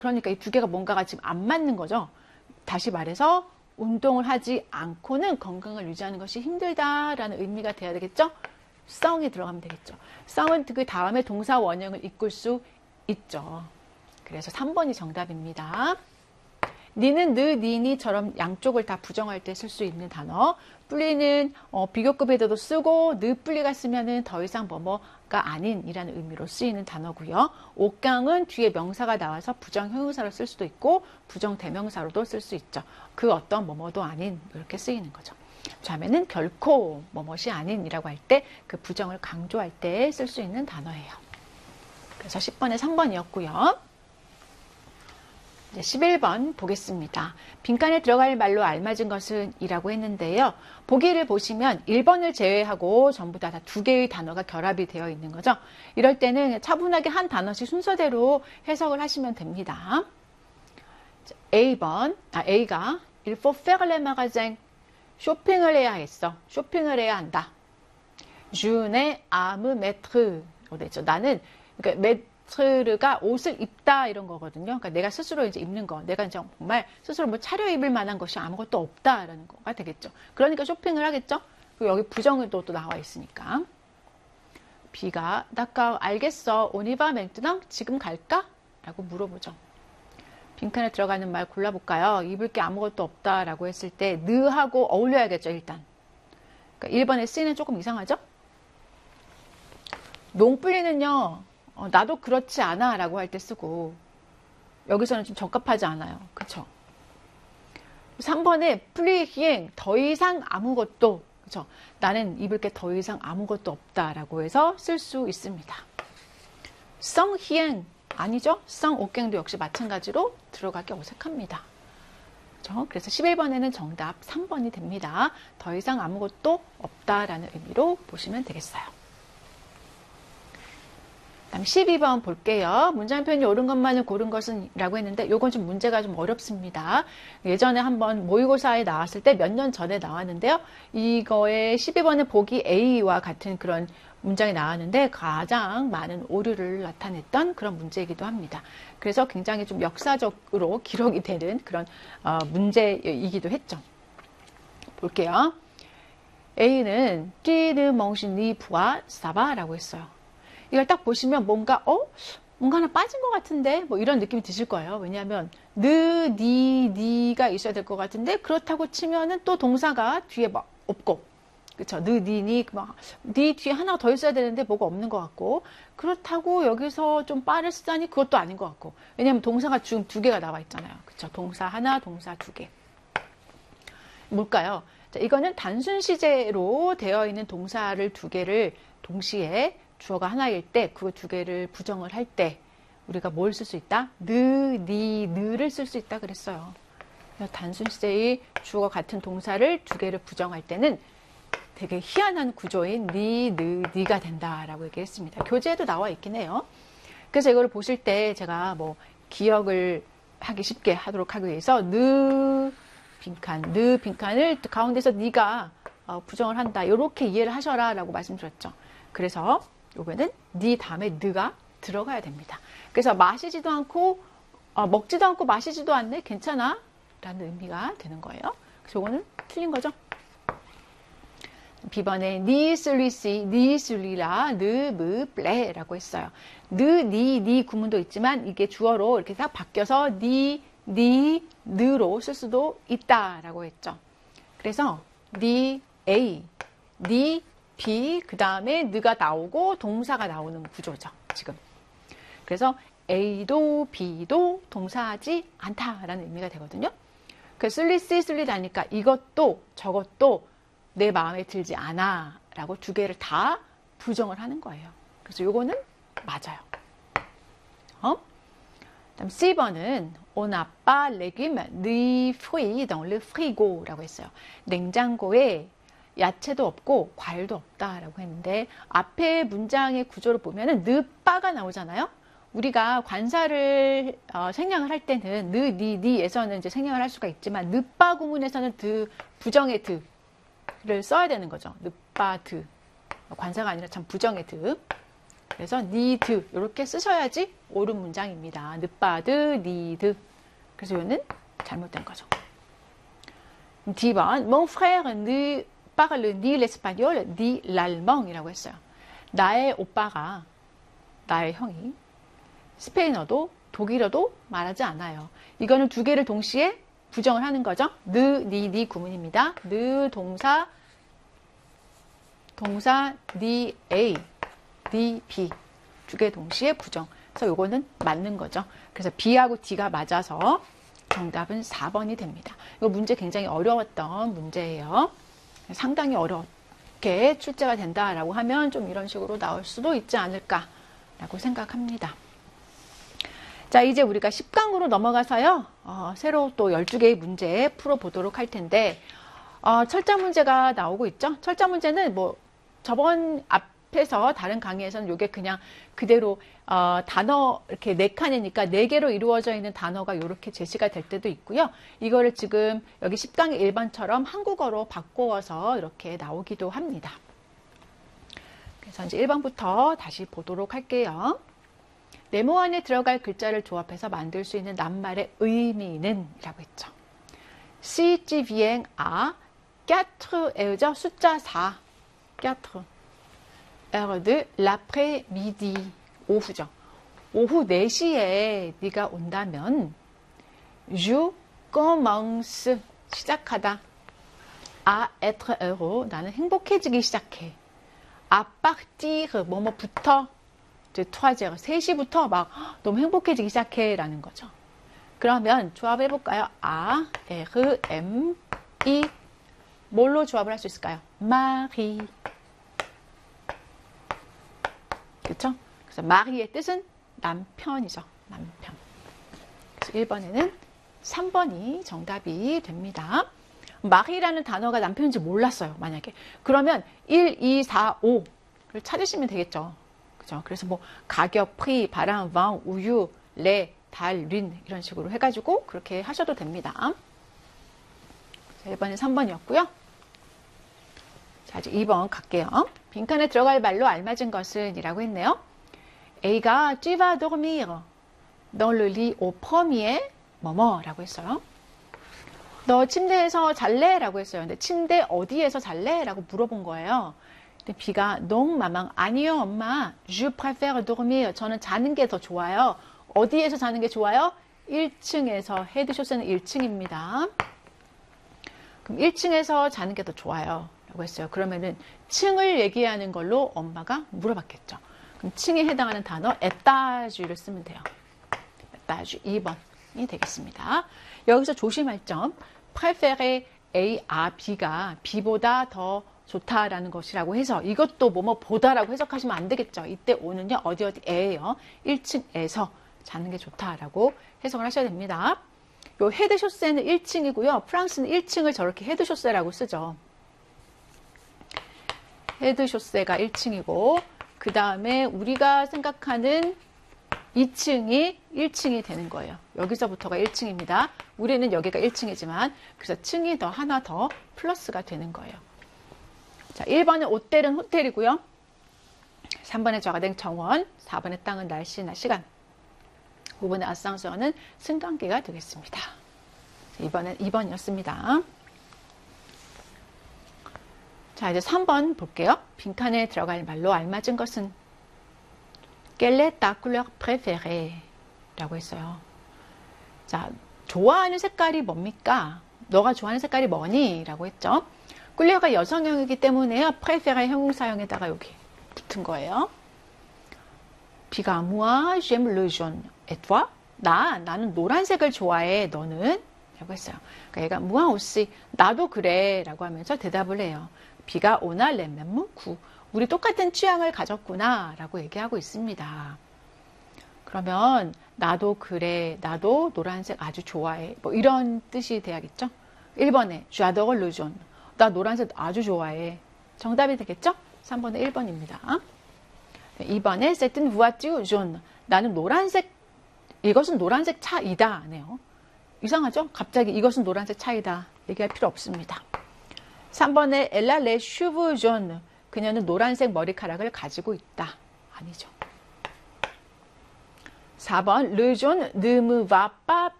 그러니까 이 두 개가 뭔가가 지금 안 맞는 거죠. 다시 말해서 운동을 하지 않고는 건강을 유지하는 것이 힘들다라는 의미가 돼야 되겠죠. 성이 들어가면 되겠죠. 성은 그 다음에 동사 원형을 이끌 수 있죠. 그래서 3번이 정답입니다. 니는, 느, 니니처럼 양쪽을 다 부정할 때 쓸 수 있는 단어. 뿔리는 비교급에도 쓰고 느 뿔리가 쓰면은 더 이상 뭐뭐가 아닌이라는 의미로 쓰이는 단어고요. 옥강은 뒤에 명사가 나와서 부정 형용사로 쓸 수도 있고 부정 대명사로도 쓸 수 있죠. 그 어떤 뭐뭐도 아닌 이렇게 쓰이는 거죠. 좌매는 결코 뭐뭇이 아닌이라고 할 때 그 부정을 강조할 때 쓸 수 있는 단어예요. 그래서 10번에 3번이었고요. 이제 11번 보겠습니다. 빈칸에 들어갈 말로 알맞은 것은 이라고 했는데요. 보기를 보시면 1번을 제외하고 전부 다 두 개의 단어가 결합이 되어 있는 거죠. 이럴 때는 차분하게 한 단어씩 순서대로 해석을 하시면 됩니다. A가 Il faut faire le magasin. 쇼핑을 해야 했어. 쇼핑을 해야 한다. Je n'ai à me mettre. 됐죠. 나는 그러니까 메트르가 옷을 입다 이런 거거든요. 그러니까 내가 스스로 이제 입는 거, 내가 이제 정말 스스로 뭐 차려 입을 만한 것이 아무것도 없다라는 거가 되겠죠. 그러니까 쇼핑을 하겠죠. 그리고 여기 부정은 또 나와 있으니까. B가 d'accord, 알겠어. On y va maintenant? 지금 갈까? 라고 물어보죠. 빈칸에 들어가는 말 골라볼까요? 입을 게 아무것도 없다라고 했을 때 느하고 어울려야겠죠, 일단. 그러니까 1번의 C는 조금 이상하죠? 농뿔리는요. 나도 그렇지 않아 라고 할 때 쓰고 여기서는 좀 적합하지 않아요. 그쵸? 3번에 플리히엥 더 이상 아무것도 그쵸? 나는 입을 게 더 이상 아무것도 없다 라고 해서 쓸 수 있습니다. 성히엥 아니죠? 성옥갱도 역시 마찬가지로 들어가기 어색합니다. 그쵸? 그래서 11번에는 정답 3번이 됩니다. 더 이상 아무것도 없다라는 의미로 보시면 되겠어요. 다음 12번 볼게요. 문장 표현이 옳은 것만을 고른 것은 라고 했는데 이건 좀 문제가 좀 어렵습니다. 예전에 한번 모의고사에 나왔을 때 몇 년 전에 나왔는데요. 이거의 12번은 보기 A와 같은 그런 문장이 나왔는데 가장 많은 오류를 나타냈던 그런 문제이기도 합니다. 그래서 굉장히 좀 역사적으로 기록이 되는 그런 문제이기도 했죠. 볼게요. A는 띠르 멍신니 부아 사바라고 했어요. 이걸 딱 보시면 뭔가 하나 빠진 것 같은데 뭐 이런 느낌이 드실 거예요. 왜냐하면 니가 있어야 될 것 같은데 그렇다고 치면은 또 동사가 뒤에 막 없고 그쵸? 니 뒤에 하나가 더 있어야 되는데 뭐가 없는 것 같고 그렇다고 여기서 좀 빠를 쓰다니 그것도 아닌 것 같고 왜냐하면 동사가 지금 두 개가 나와 있잖아요. 그쵸? 동사 하나, 동사 두 개. 뭘까요? 자, 이거는 단순 시제로 되어 있는 동사를 두 개를 동시에 주어가 하나일 때 그 두 개를 부정을 할 때 우리가 뭘 쓸 수 있다? 느를 쓸 수 있다 그랬어요. 단순 시제의 주어가 같은 동사를 두 개를 부정할 때는 되게 희한한 구조인 니가 된다라고 얘기했습니다. 교재에도 나와 있긴 해요. 그래서 이걸 보실 때 제가 뭐 기억을 하기 쉽게 하도록 하기 위해서 느 빈칸을 가운데서 니가 부정을 한다. 이렇게 이해를 하셔라라고 말씀드렸죠. 그래서 요거는 니 다음에 느가 들어가야 됩니다. 그래서 마시지도 않고 먹지도 않고 마시지도 않네 괜찮아 라는 의미가 되는 거예요. 그래서 요거는 틀린 거죠. B번에 니 슬리시 니 슬리라 느무 플레라고 했어요. 니 구문도 있지만 이게 주어로 이렇게 딱 바뀌어서 느로 쓸 수도 있다라고 했죠. 그래서 니 A 니 B 그 다음에 느가 나오고 동사가 나오는 구조죠. 지금. 그래서 A도 B도 동사하지 않다라는 의미가 되거든요. 그 슬리라니까 이것도 저것도 내 마음에 들지 않아 라고 두 개를 다 부정을 하는 거예요. 그래서 요거는 맞아요. 다음 C번은 On n'a pas légumes ni fruits dans le frigo 라고 했어요. 냉장고에 야채도 없고 과일도 없다라고 했는데 앞에 문장의 구조를 보면은 느빠가 나오잖아요. 우리가 관사를 생략을 할 때는 니에서는 이제 생략을 할 수가 있지만 느빠 구문에서는 부정의 를 써야 되는 거죠. 느빠 관사가 아니라 참 부정의 그래서 need 이렇게 쓰셔야지 옳은 문장입니다. 늦바드 need. 그래서 이거는 잘못된 거죠. D번 Mon frère ne parle ni l'espagnol ni l'allemand이라고 했어요. 나의 오빠가, 나의 형이 스페인어도 독일어도 말하지 않아요. 이거는 두 개를 동시에 부정을 하는 거죠. 니 구문입니다. 동사 니 A, 니 B 두 개 동시에 부정. 그래서 요거는 맞는 거죠. 그래서 B하고 D가 맞아서 정답은 4번이 됩니다. 이거 문제 굉장히 어려웠던 문제예요. 상당히 어렵게 출제가 된다라고 하면 좀 이런 식으로 나올 수도 있지 않을까라고 생각합니다. 자, 이제 우리가 10강으로 넘어가서요. 새로 또 12개의 문제 풀어보도록 할 텐데 철자 문제가 나오고 있죠. 철자 문제는 뭐 저번 앞에서 다른 강의에서는 이게 그냥 그대로 단어 이렇게 4칸이니까 4개로 이루어져 있는 단어가 이렇게 제시가 될 때도 있고요. 이거를 지금 여기 10강의 1번처럼 한국어로 바꾸어서 이렇게 나오기도 합니다. 그래서 이제 1번부터 다시 보도록 할게요. 네모 안에 들어갈 글자를 조합해서 만들 수 있는 낱말의 의미는 이라고 했죠. Si tu viens à 4heures, 숫자 4, 4 heures de l'après-midi, 오후죠. 오후 4시에 네가 온다면 Je commence, 시작하다. À être heureux, 나는 행복해지기 시작해. À partir, 뭐뭐부터 3시부터 막 너무 행복해지기 시작해 라는 거죠. 그러면 조합해 볼까요? A, R, M, I 뭘로 조합을 할 수 있을까요? Marie. 그렇죠? 그래서 Marie의 뜻은 남편이죠. 남편. 그래서 1번에는 3번이 정답이 됩니다. Marie라는 단어가 남편인지 몰랐어요. 만약에. 그러면 1, 2, 4, 5를 찾으시면 되겠죠. 그죠? 그래서 뭐 가격, 프리, 바람, 왕, 우유, 레, 달, 린 이런 식으로 해가지고 그렇게 하셔도 됩니다. 자, 1번은 3번이었고요. 자, 이제 2번 갈게요. 빈칸에 들어갈 말로 알맞은 것은 이라고 했네요. A가 tu vas dormir dans le lit au premier 뭐뭐 라고 했어요. 너 침대에서 잘래? 라고 했어요. 근데 침대 어디에서 잘래? 라고 물어본 거예요. 근데 B가 non maman, 아니요 엄마, je préfère dormir, 저는 자는 게 더 좋아요. 어디에서 자는 게 좋아요? 1층에서, 헤드쇼스는 1층입니다. 그럼 1층에서 자는 게 더 좋아요 라고 했어요. 그러면은 층을 얘기하는 걸로 엄마가 물어봤겠죠. 그럼 층에 해당하는 단어 에따주를 쓰면 돼요. 에따주 2번이 되겠습니다. 여기서 조심할 점, préférer A, B가 B보다 더 좋다라는 것이라고 해서 이것도 뭐뭐 보다라고 해석하시면 안 되겠죠. 이때 오는요 어디에요? 1층에서 자는 게 좋다라고 해석을 하셔야 됩니다. 요 헤드쇼세는 1층이고요. 프랑스는 1층을 저렇게 헤드쇼세라고 쓰죠. 헤드쇼세가 1층이고 그 다음에 우리가 생각하는 2층이 1층이 되는 거예요. 여기서부터가 1층입니다. 우리는 여기가 1층이지만 그래서 층이 더 하나 더 플러스가 되는 거예요. 자, 1번은 호텔은 호텔이고요. 3번의 저가된 정원, 4번의 땅은 날씨나 시간, 5번의 아상서는 승강기가 되겠습니다. 이번엔 2번이었습니다. 자, 이제 3번 볼게요. 빈칸에 들어갈 말로 알맞은 것은 Quelle est ta couleur préférée? 라고 했어요. 자, 좋아하는 색깔이 뭡니까? 너가 좋아하는 색깔이 뭐니? 라고 했죠. 꿀려가 여성형이기 때문에요. préféré 형용사형에다가 여기 붙은 거예요. B가 moi j'aime le jaune. Et toi? 나는 노란색을 좋아해. 너는? 라고 했어요. 그러니까 얘가 moi aussi. 나도 그래. 라고 하면서 대답을 해요. B가 on a les mêmes goûts. 우리 똑같은 취향을 가졌구나. 라고 얘기하고 있습니다. 그러면 나도 그래. 나도 노란색 아주 좋아해. 뭐 이런 뜻이 돼야겠죠. 1번에 j'adore le jaune. 나 노란색 아주 좋아해. 정답이 되겠죠? 3번은 1번입니다. 2번에 c'est une voiture jaune. 나는 노란색, 이것은 노란색 차이다. 네요. 이상하죠? 갑자기 이것은 노란색 차이다. 얘기할 필요 없습니다. 3번에 elle a les cheveux jaunes. 그녀는 노란색 머리카락을 가지고 있다. 아니죠. 4번 Le jaune ne me va pas